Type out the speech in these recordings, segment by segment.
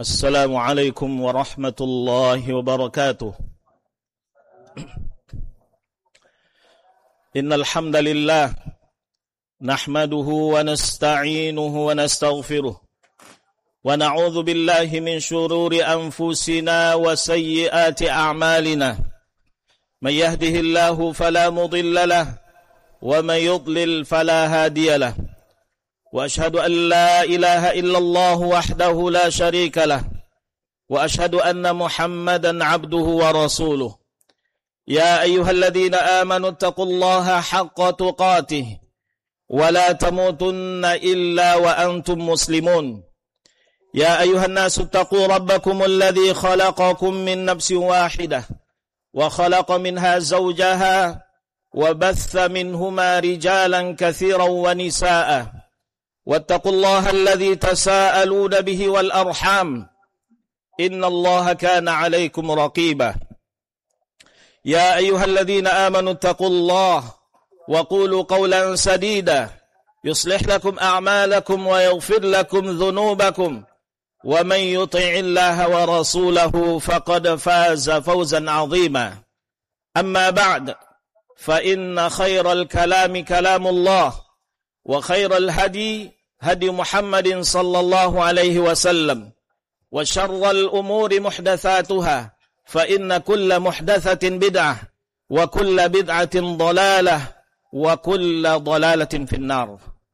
Assalamualaikum warahmatullahi wabarakatuh. Innal hamdalillah nahmaduhu wa nasta'inuhu wa nastaghfiruh wa na'udzu billahi min shururi anfusina wa sayyiati a'malina. May yahdihillahu fala mudilla lahu wa may yudlil fala hadiya lahu. وأشهد أن لا إله إلا الله وحده لا شريك له وأشهد أن محمدا عبده ورسوله يا أيها الذين آمنوا اتقوا الله حق تقاته ولا تموتن إلا وأنتم مسلمون يا أيها الناس اتقوا ربكم الذي خلقكم من نفس واحدة وخلق منها زوجها وبث منهما رجالا كثيرا ونساء واتقوا الله الذي تساءلون به والأرحام إن الله كان عليكم رقيبا يا أيها الذين آمنوا اتقوا الله وقولوا قولا سديدا يصلح لكم أعمالكم ويغفر لكم ذنوبكم ومن يطع الله ورسوله فقد فاز فوزا عظيما أما بعد فإن خير الكلام كلام الله وخير الهدي هدي محمد صلى الله عليه وسلم وشر الأمور محدثاتها فإن كل محدثة بدعة وكل بدعة ضلالة وكل ضلالة في النار.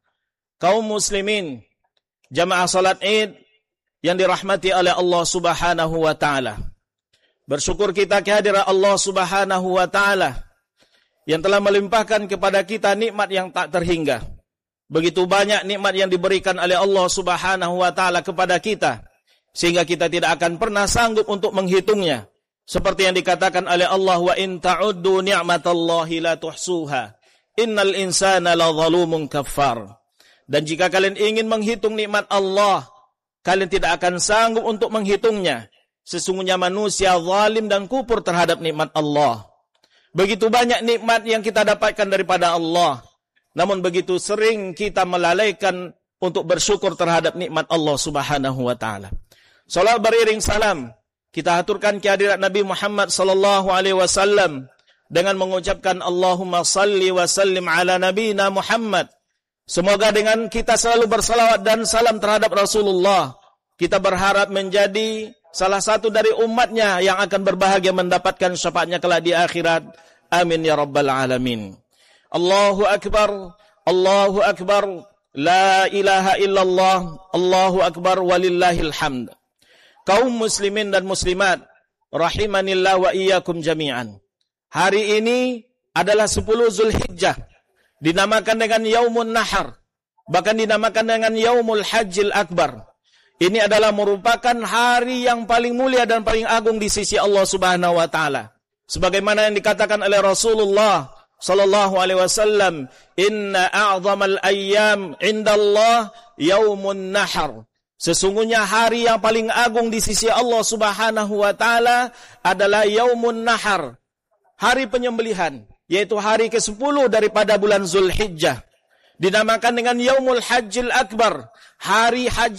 Kaum muslimin jamaah salat Id yang dirahmati oleh Allah Subhanahu wa taala. Bersyukur kita kehadiran Allah Subhanahu wa taala yang telah melimpahkan kepada kita nikmat yang tak terhingga. Begitu banyak nikmat yang diberikan oleh Allah Subhanahu wa taala kepada kita sehingga kita tidak akan pernah sanggup untuk menghitungnya. Seperti yang dikatakan oleh Allah, wa in ta'uddu ni'matallahi la tuhsuha innal insana ladzalumun kaffar. Dan jika kalian ingin menghitung nikmat Allah, kalian tidak akan sanggup untuk menghitungnya. Sesungguhnya manusia zalim dan kufur terhadap nikmat Allah. Begitu banyak nikmat yang kita dapatkan daripada Allah. Namun begitu sering kita melalaikan untuk bersyukur terhadap nikmat Allah Subhanahu wa taala. Salat beriring salam kita aturkan kehadirat Nabi Muhammad sallallahu alaihi wasallam dengan mengucapkan Allahumma salli wa sallim ala nabiyina Muhammad. Semoga dengan kita selalu bersalawat dan salam terhadap Rasulullah, kita berharap menjadi salah satu dari umatnya yang akan berbahagia mendapatkan syafaatnya kelak di akhirat. Amin ya rabbal alamin. Allahu Akbar, Allahu Akbar, La ilaha illallah, Allahu Akbar, walillahil hamd. Kaum muslimin dan muslimat, rahimanillah wa iyyakum jami'an. Hari ini adalah 10 Zulhijjah, dinamakan dengan Yaumun Nahar, bahkan dinamakan dengan Yaumul Hajjil Akbar. Ini adalah merupakan hari yang paling mulia dan paling agung di sisi Allah Subhanahu wa taala. Sebagaimana yang dikatakan oleh Rasulullah sallallahu alaihi wasallam, inna a'zamal ayyam indallah yaumun nahar. Sesungguhnya hari yang paling agung di sisi Allah Subhanahu wa taala adalah yaumun nahar, hari penyembelihan, yaitu hari ke-10 daripada bulan Zulhijjah. Dinamakan dengan Yaumul Hajjil Akbar, hari haji